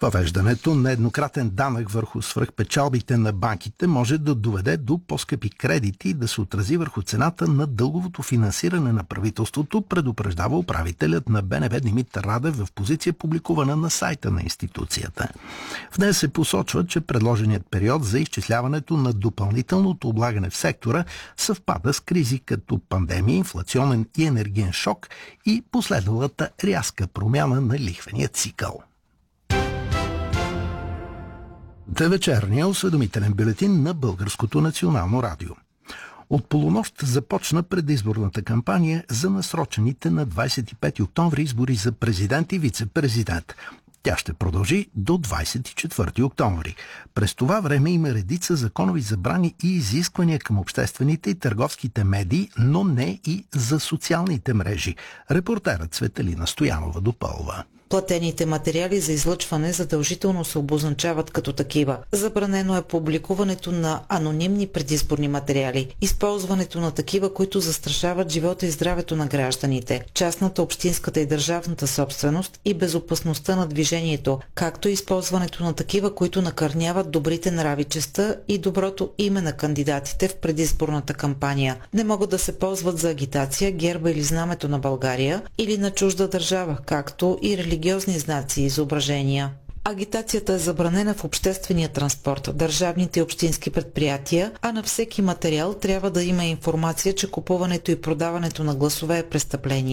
Въвеждането на еднократен данък върху свръхпечалбите на банките може да доведе до по-скъпи кредити и да се отрази върху цената на дълговото финансиране на правителството, предупреждава управителят на БНБ Димитър Радев в позиция, публикувана на сайта на институцията. В нея се посочва, че предложеният период за изчисляването на допълнителното облагане в сектора съвпада с кризи като пандемия, инфлационен и енергиен шок и последвалата рязка промяна на лихвения цикъл. Вечерния осведомителен бюлетин на Българското национално радио. От полунощ започна предизборната кампания за насрочените на 25 октомври избори за президент и вице-президент. Тя ще продължи до 24 октомври. През това време има редица законови забрани и изисквания към обществените и търговските медии, но не и за социалните мрежи. Репортерът Цветелина Стоянова допълва. Платените материали за излъчване задължително се обозначават като такива. Забранено е публикуването на анонимни предизборни материали, използването на такива, които застрашават живота и здравето на гражданите, частната, общинската и държавната собственост и безопасността на движението, както и използването на такива, които накърняват добрите нрави, честта и доброто име на кандидатите в предизборната кампания. Не могат да се ползват за агитация герба или знамето на България или на чужда държава, както и религиозни знаци и изображения. Агитацията е забранена в обществения транспорт, държавните и общински предприятия, а на всеки материал трябва да има информация, че купуването и продаването на гласове е престъпление.